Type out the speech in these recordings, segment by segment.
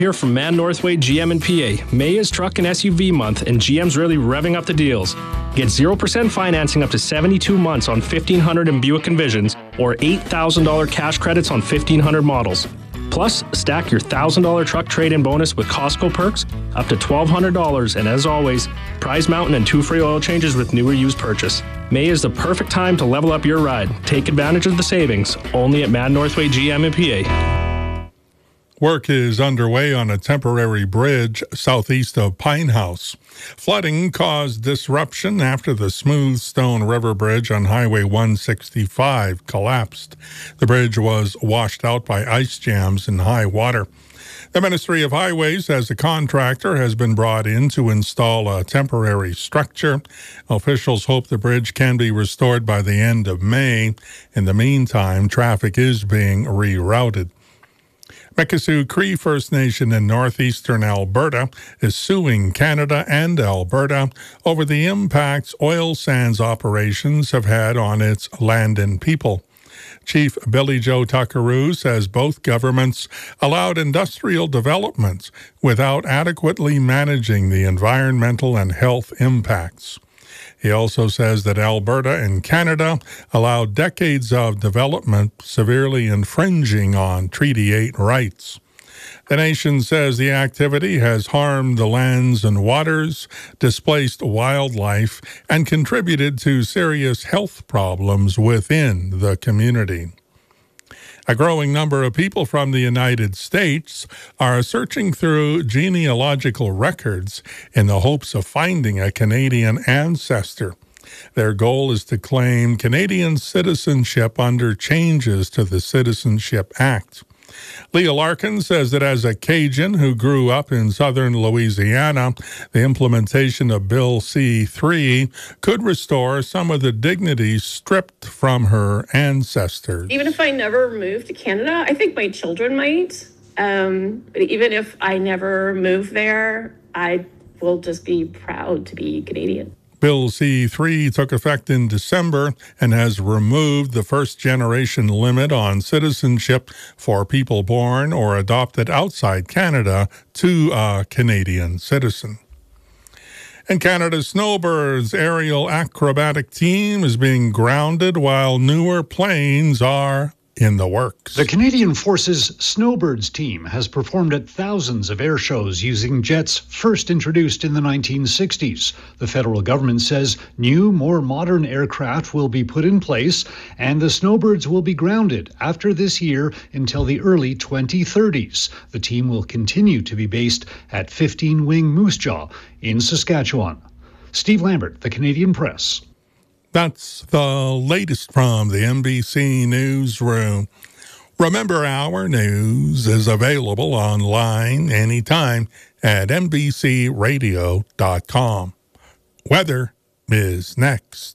Here from Man Northway GM and PA. May is truck and SUV month, and GM's really revving up the deals. Get 0% financing up to 72 months on 1500 and Buick Envisions, or $8,000 cash credits on 1500 models. Plus, stack your $1,000 truck trade-in bonus with Costco perks up to $1,200, and as always, Prize Mountain and 2 free oil changes with new or used purchase. May is the perfect time to level up your ride. Take advantage of the savings, only at Man Northway GM and PA. Work is underway on a temporary bridge southeast of Pine House. Flooding caused disruption after the Smooth Stone River Bridge on Highway 165 collapsed. The bridge was washed out by ice jams and high water. The Ministry of Highways, as a contractor, has been brought in to install a temporary structure. Officials hope the bridge can be restored by the end of May. In the meantime, traffic is being rerouted. Mikisew Cree First Nation in northeastern Alberta is suing Canada and Alberta over the impacts oil sands operations have had on its land and people. Chief Billy Joe Tuckeroo says both governments allowed industrial developments without adequately managing the environmental and health impacts. He also says that Alberta and Canada allowed decades of development, severely infringing on Treaty 8 rights. The nation says the activity has harmed the lands and waters, displaced wildlife, and contributed to serious health problems within the community. A growing number of people from the United States are searching through genealogical records in the hopes of finding a Canadian ancestor. Their goal is to claim Canadian citizenship under changes to the Citizenship Act. Leah Larkin says that as a Cajun who grew up in southern Louisiana, the implementation of Bill C-3 could restore some of the dignities stripped from her ancestors. Even if I never moved to Canada, I think my children might. But even if I never move there, I will just be proud to be Canadian. Bill C-3 took effect in December and has removed the first-generation limit on citizenship for people born or adopted outside Canada to a Canadian citizen. And Canada's Snowbirds aerial acrobatic team is being grounded while newer planes are in the works. The Canadian Forces Snowbirds team has performed at thousands of air shows using jets first introduced in the 1960s. The federal government says new, more modern aircraft will be put in place, and the Snowbirds will be grounded after this year until the early 2030s. The team will continue to be based at 15 Wing Moose Jaw in Saskatchewan. Steve Lambert, The Canadian Press. That's the latest from the NBC Newsroom. Remember, our news is available online anytime at NBCRadio.com. Weather is next.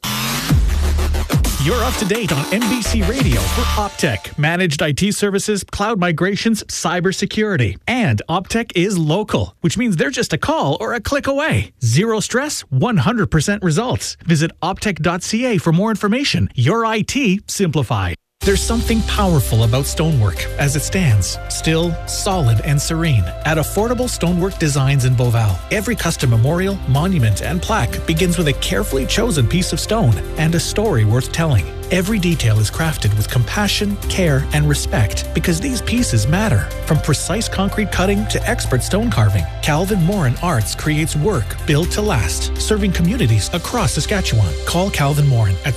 You're up to date on NBC Radio for Optech, managed IT services, cloud migrations, cybersecurity. And Optech is local, which means they're just a call or a click away. Zero stress, 100% results. Visit optech.ca for more information. Your IT simplified. There's something powerful about stonework as it stands, still, solid, and serene. At Affordable Stonework Designs in Beauval, every custom memorial, monument, and plaque begins with a carefully chosen piece of stone and a story worth telling. Every detail is crafted with compassion, care, and respect because these pieces matter. From precise concrete cutting to expert stone carving, Calvin Morin Arts creates work built to last, serving communities across Saskatchewan. Call Calvin Morin at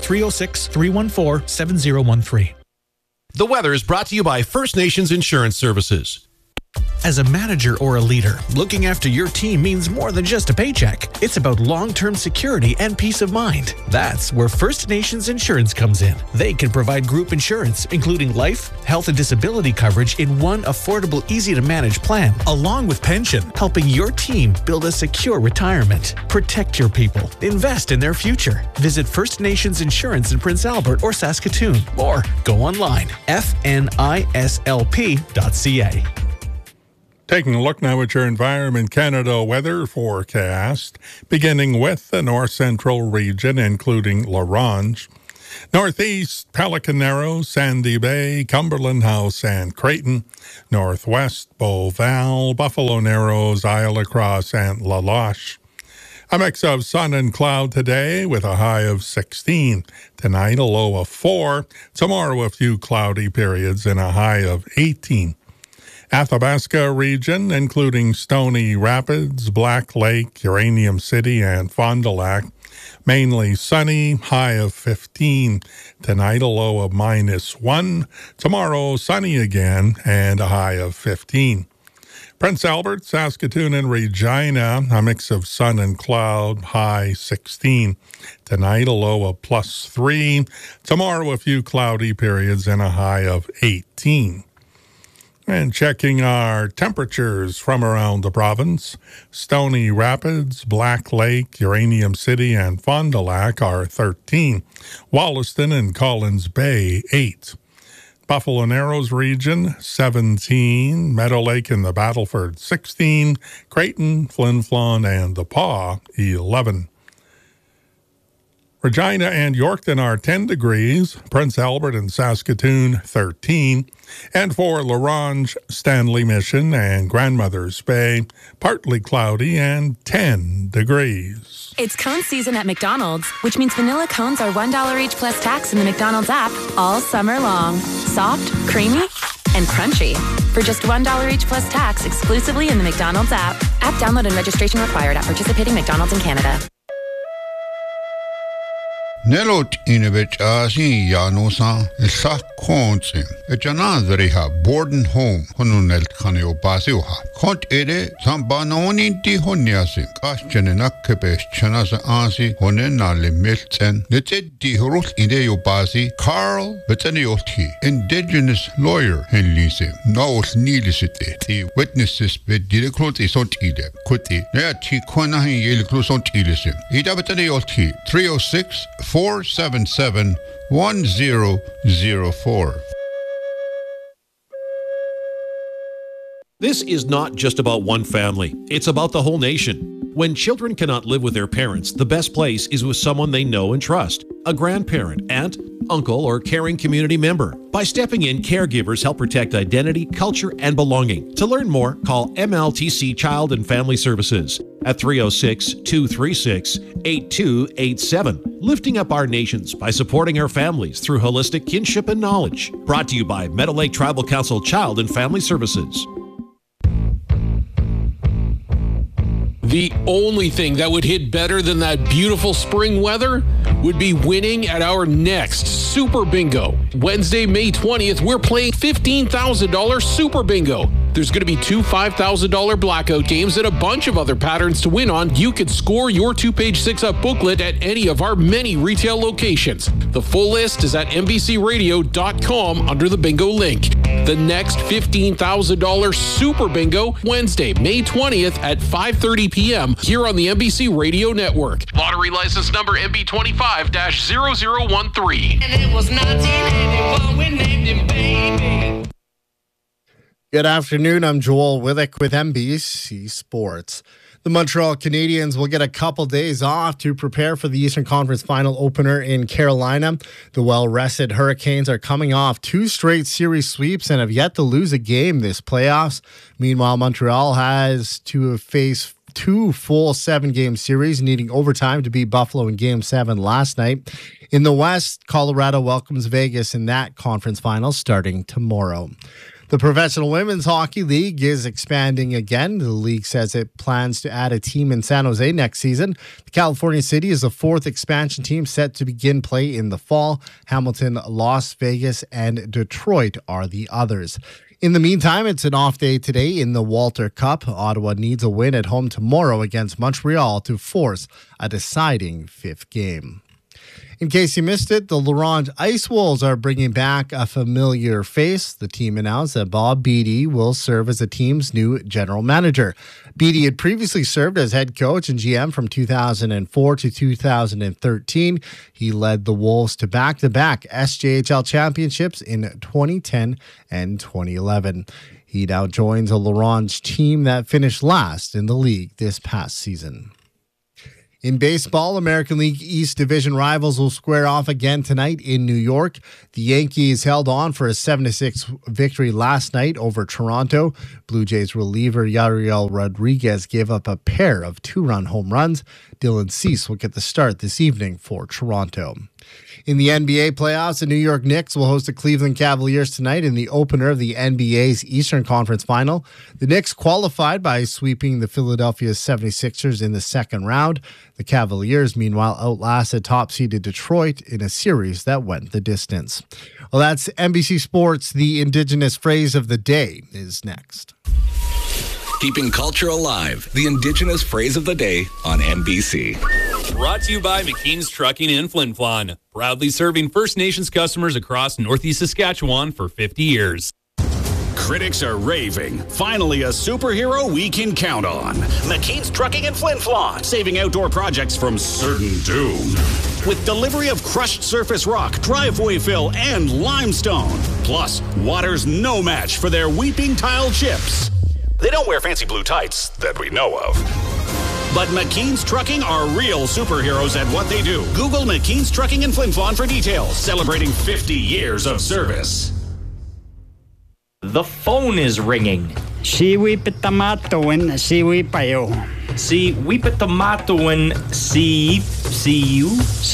306-314-7013. The weather is brought to you by First Nations Insurance Services. As a manager or a leader, looking after your team means more than just a paycheck. It's about long-term security and peace of mind. That's where First Nations Insurance comes in. They can provide group insurance, including life, health, and disability coverage in one affordable, easy-to-manage plan, along with pension, helping your team build a secure retirement. Protect your people. Invest in their future. Visit First Nations Insurance in Prince Albert or Saskatoon, or go online, fnislp.ca. Taking a look now at your Environment Canada weather forecast, beginning with the north central region, including La Ronge. Northeast, Pelican Narrows, Sandy Bay, Cumberland House, and Creighton. Northwest, Beauval, Buffalo Narrows, Isle Lacrosse, and La Loche. A mix of sun and cloud today with a high of 16. Tonight, a low of 4. Tomorrow, a few cloudy periods and a high of 18. Athabasca region, including Stony Rapids, Black Lake, Uranium City, and Fond du Lac. Mainly sunny, high of 15. Tonight, a low of -1. Tomorrow, sunny again and a high of 15. Prince Albert, Saskatoon, and Regina, a mix of sun and cloud, high 16. Tonight, a low of +3. Tomorrow, a few cloudy periods and a high of 18. And checking our temperatures from around the province, Stony Rapids, Black Lake, Uranium City, and Fond du Lac are 13. Wollaston and Collins Bay, 8. Buffalo Narrows region, 17. Meadow Lake and the Battleford, 16. Creighton, Flin Flon, and the Paw, 11. Regina and Yorkton are 10 degrees. Prince Albert and Saskatoon, 13. And for La Ronge, Stanley Mission, and Grandmother's Bay, partly cloudy and 10 degrees. It's cone season at McDonald's, which means vanilla cones are $1 each plus tax in the McDonald's app all summer long. Soft, creamy, and crunchy. For just $1 each plus tax exclusively in the McDonald's app. App download and registration required at participating McDonald's in Canada. Nelot inebechasi yanosa sa konse echanazreha borden home honunelt khaneo basioha kont ere sambanoni ti honyase kaschene nakkebesh chanasa asi honenale melten letedi horus ideo basi Carl Betanioti indigenous lawyer henlise naos nilisite ti witnesses be directly sont ide kuti ne ti kona hin yele sont ilise ida Betanioti 306 477-1004. This is not just about one family. It's about the whole nation. When children cannot live with their parents, the best place is with someone they know and trust. A grandparent, aunt, uncle, or caring community member. By stepping in, caregivers help protect identity, culture, and belonging. To learn more, call MLTC Child and Family Services at 306-236-8287. Lifting up our nations by supporting our families through holistic kinship and knowledge. Brought to you by Meadow Lake Tribal Council Child and Family Services. The only thing that would hit better than that beautiful spring weather would be winning at our next Super Bingo. Wednesday, May 20th, we're playing $15,000 Super Bingo. There's going to be 2 $5,000 blackout games and a bunch of other patterns to win on. You could score your 2-page 6-up booklet at any of our many retail locations. The full list is at NBCRadio.com under the bingo link. The next $15,000 Super Bingo, Wednesday, May 20th at 5:30 p.m. here on the NBC Radio Network. Lottery license number MB25-0013. And it was 1981 we named him Baby. Good afternoon. I'm Joel Withick with NBC Sports. The Montreal Canadiens will get a couple days off to prepare for the Eastern Conference Final opener in Carolina. The well-rested Hurricanes are coming off 2 straight series sweeps and have yet to lose a game this playoffs. Meanwhile, Montreal has to face 2 full 7-game series, needing overtime to beat Buffalo in Game 7 last night. In the West, Colorado welcomes Vegas in that conference final starting tomorrow. The Professional Women's Hockey League is expanding again. The league says it plans to add a team in San Jose next season. The California City is the 4th expansion team set to begin play in the fall. Hamilton, Las Vegas, and Detroit are the others. In the meantime, it's an off day today in the Walter Cup. Ottawa needs a win at home tomorrow against Montreal to force a deciding 5th game. In case you missed it, the La Ronge Ice Wolves are bringing back a familiar face. The team announced that Bob Beattie will serve as the team's new general manager. Beattie had previously served as head coach and GM from 2004 to 2013. He led the Wolves to back-to-back SJHL championships in 2010 and 2011. He now joins a La Ronge team that finished last in the league this past season. In baseball, American League East Division rivals will square off again tonight in New York. The Yankees held on for a 7-6 victory last night over Toronto. Blue Jays reliever Yariel Rodriguez gave up a pair of 2-run home runs. Dylan Cease will get the start this evening for Toronto. In the NBA playoffs, the New York Knicks will host the Cleveland Cavaliers tonight in the opener of the NBA's Eastern Conference Final. The Knicks qualified by sweeping the Philadelphia 76ers in the second round. The Cavaliers, meanwhile, outlasted top-seeded Detroit in a series that went the distance. Well, that's NBC Sports. The Indigenous phrase of the day is next. Keeping culture alive, the Indigenous phrase of the day on NBC. Brought to you by McKean's Trucking in Flin Flon, proudly serving First Nations customers across Northeast Saskatchewan for 50 years. Critics are raving. Finally, a superhero we can count on. McKean's Trucking in Flin Flon, saving outdoor projects from certain doom. With delivery of crushed surface rock, driveway fill, and limestone. Plus, water's no match for their weeping tile chips. They don't wear fancy blue tights that we know of. But McKean's Trucking are real superheroes at what they do. Google McKean's Trucking in Flin Flon for details. Celebrating 50 years of service. The phone is ringing. Siwi pitamatoin, siwi payo. Si wipitamatawan si you?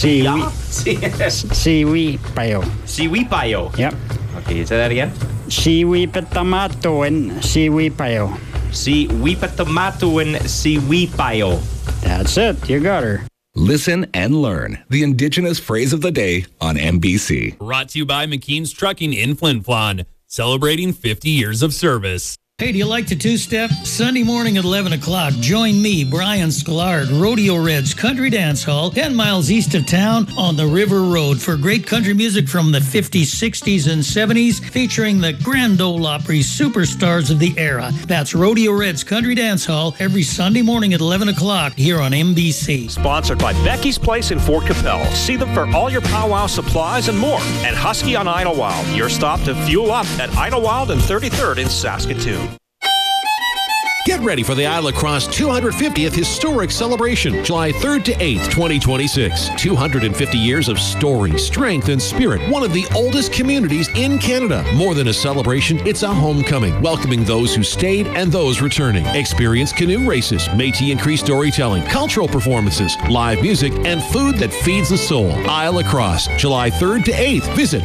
Siwi payo. Siwi payo. Yep. Okay, say that again. Siwi pitamatoin, siwi payo. Si wipitamatawan siwi payo. That's it. You got her. Listen and learn the Indigenous phrase of the day on NBC. Brought to you by McKean's Trucking in Flin Flon, celebrating 50 years of service. Hey, do you like to two-step? Sunday morning at 11 o'clock, join me, Brian Sklar, Rodeo Reds Country Dance Hall, 10 miles east of town on the River Road for great country music from the 50s, 60s, and 70s, featuring the Grand Ole Opry superstars of the era. That's Rodeo Reds Country Dance Hall every Sunday morning at 11 o'clock here on NBC. Sponsored by Becky's Place in Fort Capel. See them for all your powwow supplies and more. And Husky on Idlewild, your stop to fuel up at Idlewild and 33rd in Saskatoon. Get ready for the Isle Lacrosse 250th Historic Celebration, July 3rd to 8th, 2026. 250 years of story, strength, and spirit. One of the oldest communities in Canada. More than a celebration, it's a homecoming, welcoming those who stayed and those returning. Experience canoe races, Métis and Cree storytelling, cultural performances, live music, and food that feeds the soul. Isle Lacrosse, July 3rd to 8th. Visit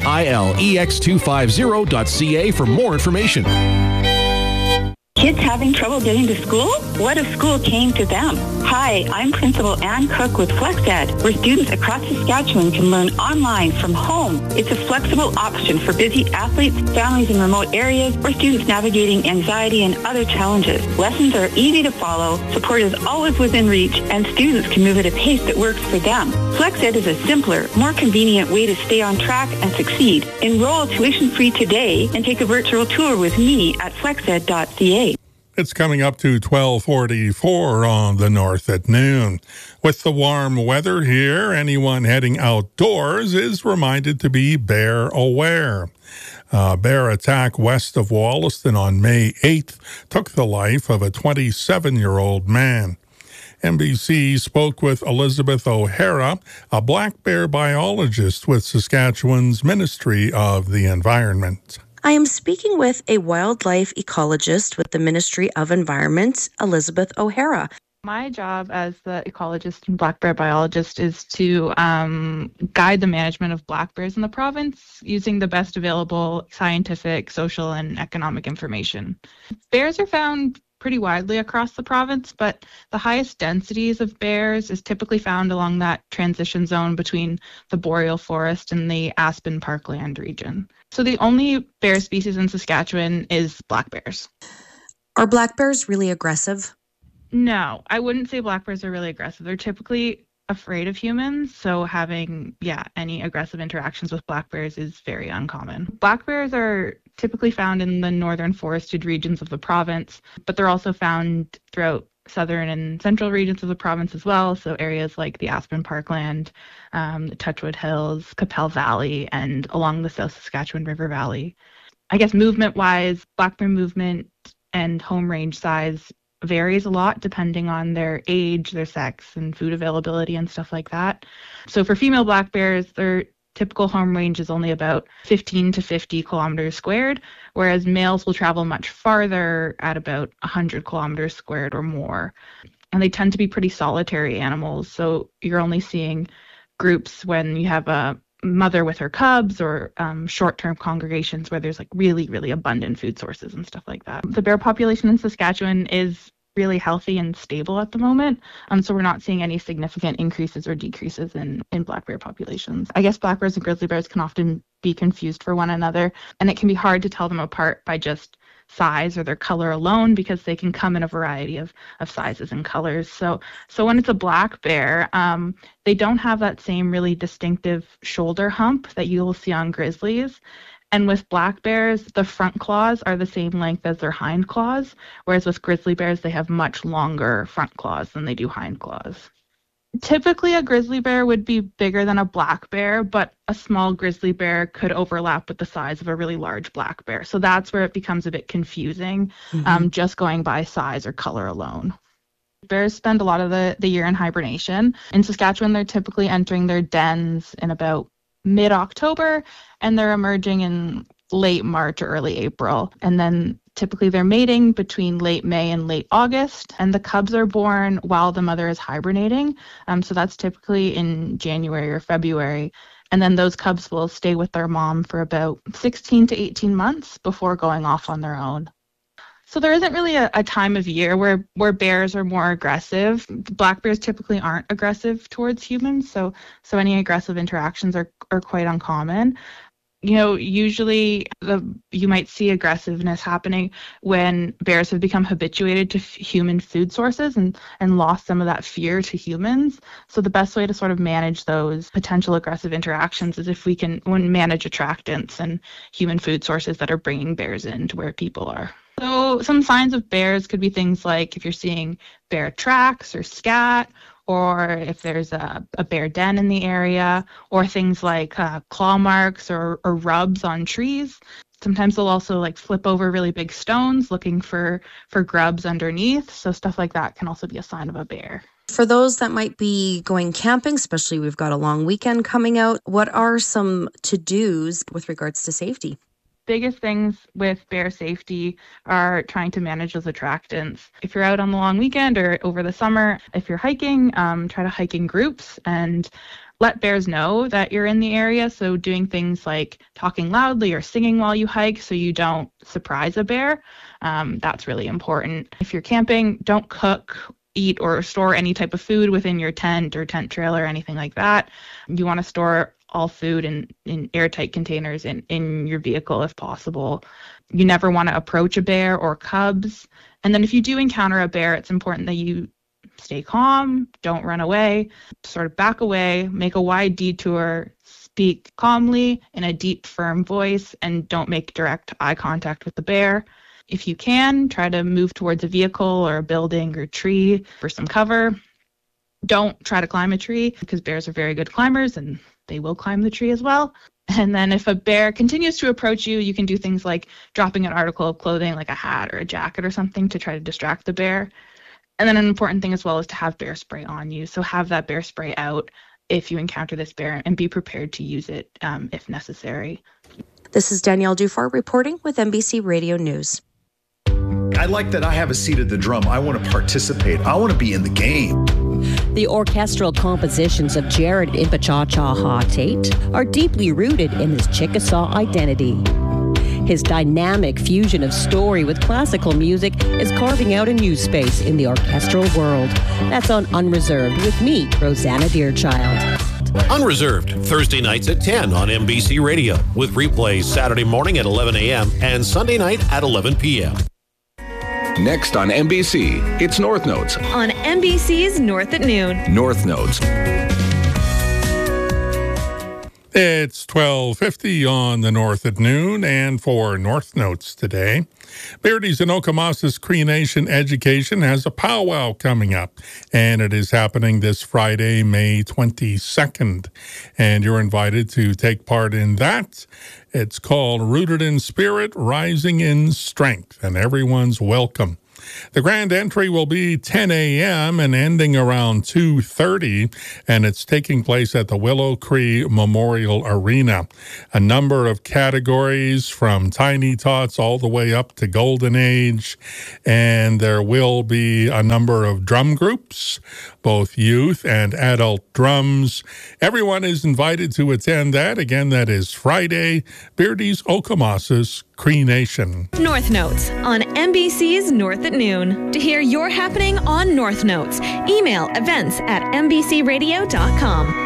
ilex250.ca for more information. Kids having trouble getting to school? What if school came to them? Hi, I'm Principal Ann Cook with FlexEd, where students across Saskatchewan can learn online from home. It's a flexible option for busy athletes, families in remote areas, or students navigating anxiety and other challenges. Lessons are easy to follow, support is always within reach, and students can move at a pace that works for them. FlexEd is a simpler, more convenient way to stay on track and succeed. Enroll tuition-free today and take a virtual tour with me at flexed.ca. It's coming up to 12:44 on the North at noon. With the warm weather here, anyone heading outdoors is reminded to be bear aware. A bear attack west of Wollaston on May 8th took the life of a 27-year-old man. NBC spoke with Elizabeth O'Hara, a black bear biologist with Saskatchewan's Ministry of the Environment. I am speaking with a wildlife ecologist with the Ministry of Environment, Elizabeth O'Hara. My job as the ecologist and black bear biologist is to guide the management of black bears in the province using the best available scientific, social, and economic information. Bears are found pretty widely across the province, but the highest densities of bears is typically found along that transition zone between the boreal forest and the aspen parkland region. So the only bear species in Saskatchewan is black bears. Are black bears really aggressive? No, I wouldn't say black bears are really aggressive. They're typically afraid of humans, so having any aggressive interactions with black bears is very uncommon. Black bears are typically found in the northern forested regions of the province, but they're also found throughout southern and central regions of the province as well, so areas like the Aspen Parkland, the Touchwood Hills, Capel Valley, and along the South Saskatchewan River Valley. I guess movement-wise, black bear movement and home range size varies a lot depending on their age, their sex, and food availability and stuff like that. So for female black bears, their typical home range is only about 15 to 50 kilometers squared, whereas males will travel much farther at about 100 kilometers squared or more. And they tend to be pretty solitary animals, so you're only seeing groups when you have a mother with her cubs or short-term congregations where there's like really, really abundant food sources and stuff like that. The bear population in Saskatchewan is really healthy and stable at the moment, so we're not seeing any significant increases or decreases in black bear populations. I guess black bears and grizzly bears can often be confused for one another, and it can be hard to tell them apart by just size or their color alone, because they can come in a variety of sizes and colors. So when it's a black bear, they don't have that same really distinctive shoulder hump that you'll see on grizzlies. And with black bears, the front claws are the same length as their hind claws, whereas with grizzly bears, they have much longer front claws than they do hind claws. Typically, a grizzly bear would be bigger than a black bear, but a small grizzly bear could overlap with the size of a really large black bear. So that's where it becomes a bit confusing, just going by size or color alone. Bears spend a lot of the year in hibernation. In Saskatchewan, they're typically entering their dens in about mid-October, and they're emerging in late March or early April. And then typically they're mating between late May and late August, and the cubs are born while the mother is hibernating. So that's typically in January or February. And then those cubs will stay with their mom for about 16 to 18 months before going off on their own. So there isn't really a time of year where bears are more aggressive. Black bears typically aren't aggressive towards humans, so any aggressive interactions are quite uncommon. You know, usually you might see aggressiveness happening when bears have become habituated to human food sources and lost some of that fear to humans. So the best way to sort of manage those potential aggressive interactions is if we can manage attractants and human food sources that are bringing bears in to where people are. So some signs of bears could be things like if you're seeing bear tracks or scat, or if there's a bear den in the area, or things like claw marks or rubs on trees. Sometimes they'll also like flip over really big stones looking for grubs underneath. So stuff like that can also be a sign of a bear. For those that might be going camping, especially we've got a long weekend coming out, what are some to-dos with regards to safety? Biggest things with bear safety are trying to manage those attractants. If you're out on the long weekend or over the summer, if you're hiking, try to hike in groups and let bears know that you're in the area. So doing things like talking loudly or singing while you hike so you don't surprise a bear, that's really important. If you're camping, don't cook, eat, or store any type of food within your tent or tent trailer or anything like that. You want to store all food in airtight containers in your vehicle if possible. You never want to approach a bear or cubs. And then if you do encounter a bear, it's important that you stay calm, don't run away, sort of back away, make a wide detour, speak calmly in a deep, firm voice, and don't make direct eye contact with the bear. If you can, try to move towards a vehicle or a building or tree for some cover. Don't try to climb a tree because bears are very good climbers and they will climb the tree as well. And then if a bear continues to approach you, you can do things like dropping an article of clothing like a hat or a jacket or something to try to distract the bear. And then an important thing as well is to have bear spray on you. So have that bear spray out if you encounter this bear and be prepared to use it if necessary. This is Danielle Dufour reporting with NBC Radio News. I like that I have a seat at the drum. I want to participate. I want to be in the game. The orchestral compositions of Jared Impachacha Tate are deeply rooted in his Chickasaw identity. His dynamic fusion of story with classical music is carving out a new space in the orchestral world. That's on Unreserved with me, Rosanna Deerchild. Unreserved, Thursday nights at 10 on NBC Radio, with replays Saturday morning at 11 a.m. and Sunday night at 11 p.m. Next on NBC, it's North Notes. On NBC's North at Noon. North Notes. It's 12:50 on the North at Noon, and for North Notes today, Beardy's and Okamasas Cree Nation Education has a powwow coming up, and it is happening this Friday, May 22nd, and you're invited to take part in that. It's called Rooted in Spirit, Rising in Strength, and everyone's welcome. The grand entry will be 10 a.m. and ending around 2:30, and it's taking place at the Willow Cree Memorial Arena. A number of categories from Tiny Tots all the way up to Golden Age, and there will be a number of drum groups, both youth and adult drums. Everyone is invited to attend that. Again, that is Friday, Beardy's Okamasas Cree Nation. North Notes on NBC's North at Noon. To hear your happening on North Notes, email events@nbcradio.com.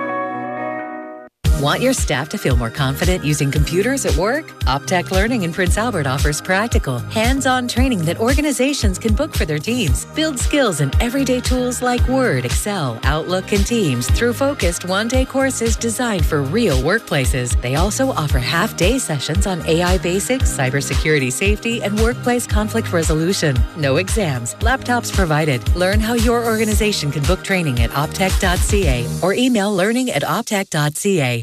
Want your staff to feel more confident using computers at work? Optech Learning in Prince Albert offers practical, hands-on training that organizations can book for their teams. Build skills in everyday tools like Word, Excel, Outlook, and Teams through focused one-day courses designed for real workplaces. They also offer half-day sessions on AI basics, cybersecurity safety, and workplace conflict resolution. No exams, laptops provided. Learn how your organization can book training at optech.ca or email learning@optech.ca.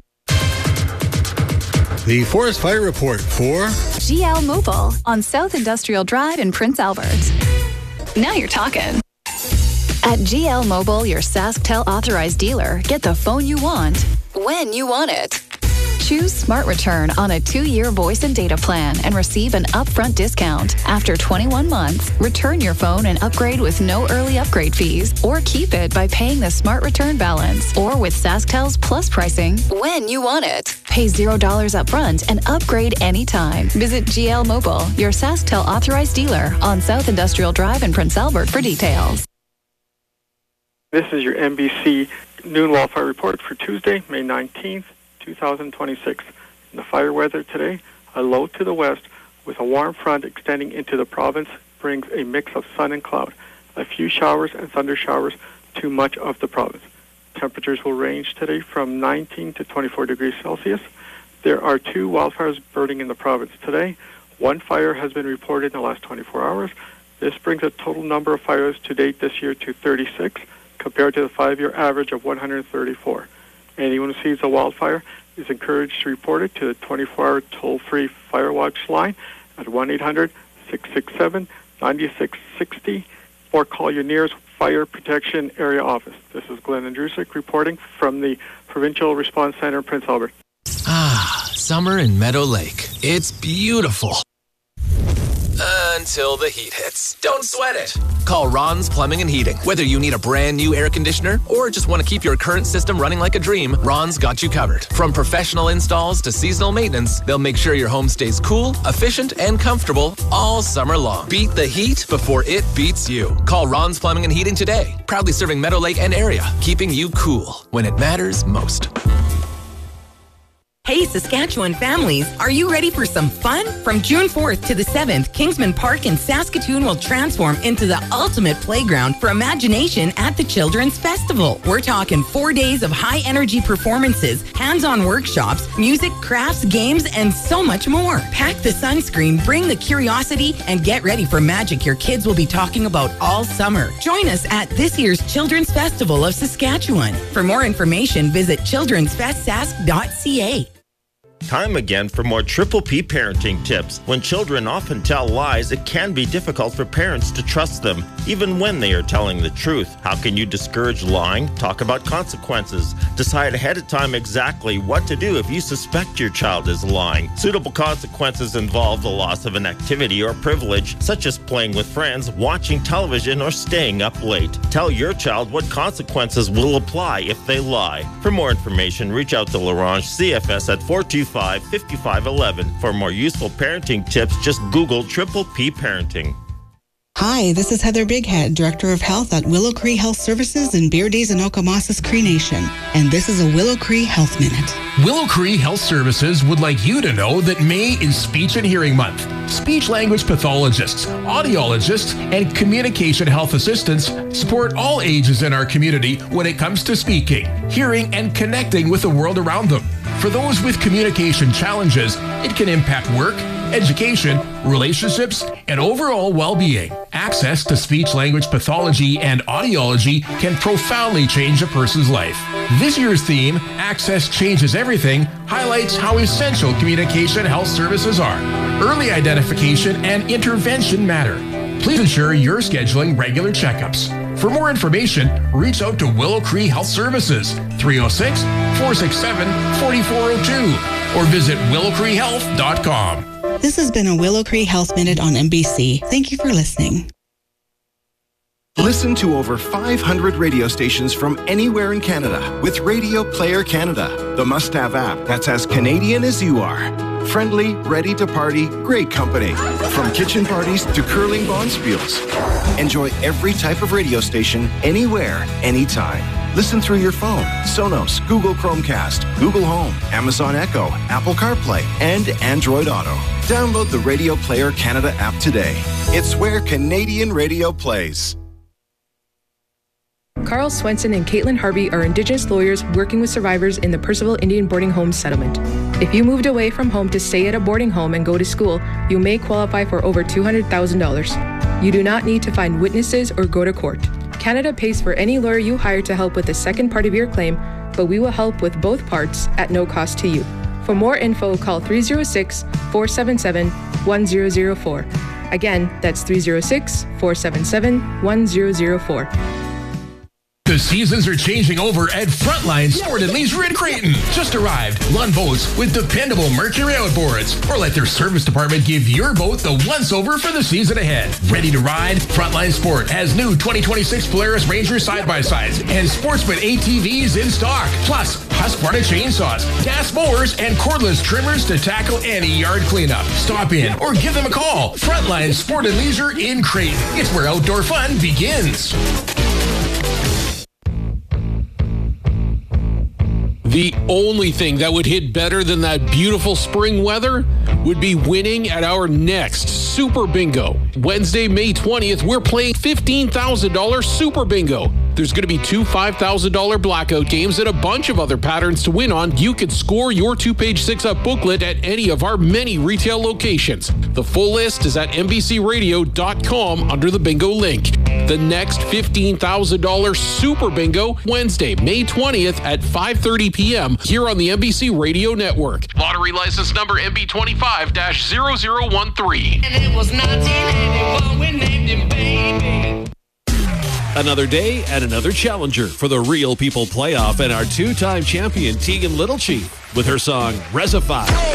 The Forest Fire Report for GL Mobile on South Industrial Drive in Prince Albert. Now you're talking. At GL Mobile, your SaskTel authorized dealer, get the phone you want when you want it. Choose Smart Return on a 2-year voice and data plan and receive an upfront discount. After 21 months, return your phone and upgrade with no early upgrade fees, or keep it by paying the Smart Return balance, or with SaskTel's Plus pricing when you want it. Pay $0 upfront and upgrade anytime. Visit GL Mobile, your SaskTel authorized dealer on South Industrial Drive in Prince Albert for details. This is your NBC Noon Wildfire Report for Tuesday, May 19th. 2026. In the fire weather today, a low to the west with a warm front extending into the province brings a mix of sun and cloud, a few showers and thunder showers to much of the province. Temperatures will range today from 19 to 24 degrees Celsius. There are 2 wildfires burning in the province today. 1 fire has been reported in the last 24 hours. This brings the total number of fires to date this year to 36, compared to the 5-year average of 134. Anyone who sees a wildfire is encouraged to report it to the 24-hour toll-free Fire Watch line at 1-800-667-9660 or call your nearest Fire Protection Area office. This is Glenn Andrusik reporting from the Provincial Response Center in Prince Albert. Ah, summer in Meadow Lake. It's beautiful. Until the heat hits. Don't sweat it. Call Ron's Plumbing and Heating. Whether you need a brand new air conditioner or just want to keep your current system running like a dream, Ron's got you covered. From professional installs to seasonal maintenance, they'll make sure your home stays cool, efficient, and comfortable all summer long. Beat the heat before it beats you. Call Ron's Plumbing and Heating today. Proudly serving Meadow Lake and area, keeping you cool when it matters most. Hey, Saskatchewan families, are you ready for some fun? From June 4th to the 7th, Kingsman Park in Saskatoon will transform into the ultimate playground for imagination at the Children's Festival. We're talking 4 days of high-energy performances, hands-on workshops, music, crafts, games, and so much more. Pack the sunscreen, bring the curiosity, and get ready for magic your kids will be talking about all summer. Join us at this year's Children's Festival of Saskatchewan. For more information, visit childrensfestsask.ca. Time again for more Triple P parenting tips. When children often tell lies, it can be difficult for parents to trust them, even when they are telling the truth. How can you discourage lying? Talk about consequences. Decide ahead of time exactly what to do if you suspect your child is lying. Suitable consequences involve the loss of an activity or privilege, such as playing with friends, watching television, or staying up late. Tell your child what consequences will apply if they lie. For more information, reach out to Larange CFS at 425-5511. For more useful parenting tips, just Google Triple P Parenting. Hi, this is Heather Bighead, Director of Health at Willow Cree Health Services in Beardy's and Okamasas Cree Nation. And this is a Willow Cree Health Minute. Willow Cree Health Services would like you to know that May is Speech and Hearing Month. Speech-language pathologists, audiologists, and communication health assistants support all ages in our community when it comes to speaking, hearing, and connecting with the world around them. For those with communication challenges, it can impact work, education, relationships, and overall well-being. Access to speech-language pathology and audiology can profoundly change a person's life. This year's theme, Access Changes Everything, highlights how essential communication health services are. Early identification and intervention matter. Please ensure you're scheduling regular checkups. For more information, reach out to Willow Cree Health Services, 306-467-4402, or visit willowcreehealth.com. This has been a Willow Cree Health Minute on NBC. Thank you for listening. Listen to over 500 radio stations from anywhere in Canada with Radio Player Canada, the must-have app that's as Canadian as you are. Friendly, ready to party, great company. From kitchen parties to curling bonspiels. Enjoy every type of radio station, anywhere, anytime. Listen through your phone, Sonos, Google Chromecast, Google Home, Amazon Echo, Apple CarPlay, and Android Auto. Download the Radio Player Canada app today. It's where Canadian radio plays. Carl Swenson and Caitlin Harvey are Indigenous lawyers working with survivors in the Percival Indian Boarding Home Settlement. If you moved away from home to stay at a boarding home and go to school, you may qualify for over $200,000. You do not need to find witnesses or go to court. Canada pays for any lawyer you hire to help with the second part of your claim, but we will help with both parts at no cost to you. For more info, call 306-477-1004. Again, that's 306-477-1004. The seasons are changing over at Frontline Sport & Leisure in Creighton. Just arrived. Run boats with dependable Mercury outboards. Or let their service department give your boat the once-over for the season ahead. Ready to ride? Frontline Sport has new 2026 Polaris Ranger side-by-sides and Sportsman ATVs in stock. Plus, Husqvarna chainsaws, gas mowers, and cordless trimmers to tackle any yard cleanup. Stop in or give them a call. Frontline Sport & Leisure in Creighton. It's where outdoor fun begins. The only thing that would hit better than that beautiful spring weather would be winning at our next Super Bingo. Wednesday, May 20th, we're playing $15,000 Super Bingo. There's going to be 2 $5,000 blackout games and a bunch of other patterns to win on. You can score your 2-page 6-up booklet at any of our many retail locations. The full list is at NBCRadio.com under the bingo link. The next $15,000 Super Bingo, Wednesday, May 20th at 5:30 p.m. here on the NBC Radio Network. Lottery license number MB25-0013. And it was 1981 we named him Baby. Another day and another challenger for the Real People Playoff and our two-time champion Tegan Littlechief with her song Resify.